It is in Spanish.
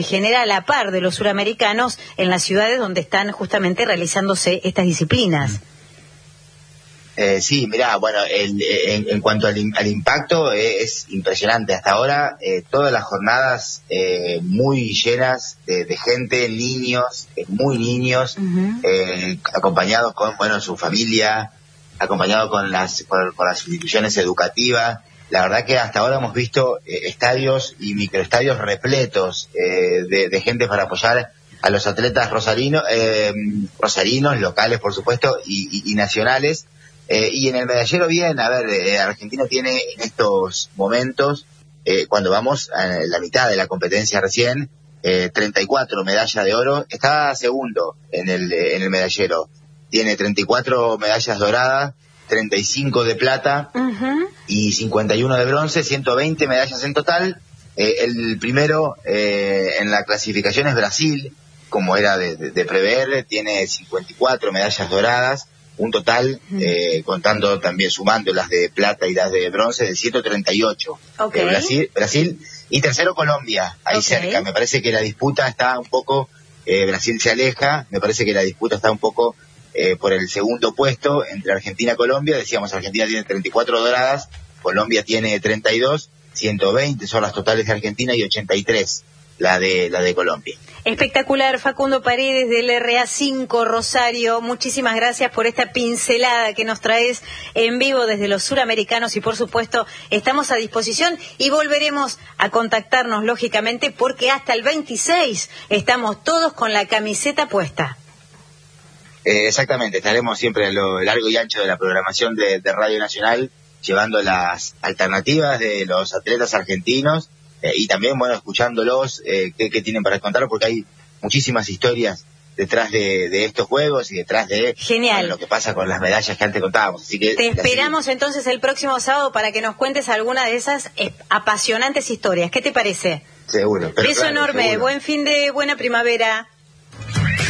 genera a la par de los suramericanos en las ciudades donde están justamente realizándose estas disciplinas. Sí, mirá, bueno, en cuanto al impacto es impresionante. Hasta ahora todas las jornadas muy llenas de gente, niños, muy niños, acompañados con, bueno, su familia, acompañados con las instituciones educativas. La verdad que hasta ahora hemos visto estadios y microestadios repletos de gente para apoyar a los atletas rosarinos, locales por supuesto, y nacionales. Y en el medallero bien, a ver, Argentina tiene en estos momentos, cuando vamos a la mitad de la competencia recién, 34 medallas de oro, está segundo en el medallero, tiene 34 medallas doradas, 35 de plata y 51 de bronce, 120 medallas en total. El primero en la clasificación es Brasil, como era de prever, tiene 54 medallas doradas, un total, contando también, sumando las de plata y las de bronce, de 138. Brasil, y tercero Colombia, ahí cerca. Me parece que la disputa está un poco, Brasil se aleja, me parece que la disputa está un poco por el segundo puesto entre Argentina y Colombia. Decíamos, Argentina tiene 34 doradas, Colombia tiene 32, 120 son las totales de Argentina y 83 la de Colombia. Espectacular, Facundo Paredes del RA5 Rosario, muchísimas gracias por esta pincelada que nos traes en vivo desde los suramericanos y por supuesto estamos a disposición y volveremos a contactarnos lógicamente porque hasta el 26 estamos todos con la camiseta puesta. Exactamente, estaremos siempre a lo largo y ancho de la programación de Radio Nacional llevando las alternativas de los atletas argentinos. Y también, bueno, escuchándolos, qué tienen para contar, porque hay muchísimas historias detrás de estos juegos y detrás de bueno, lo que pasa con las medallas que antes contábamos. Así que te esperamos entonces el próximo sábado para que nos cuentes alguna de esas apasionantes historias. ¿Qué te parece? Seguro. Beso enorme, seguro. Buen fin de buena primavera.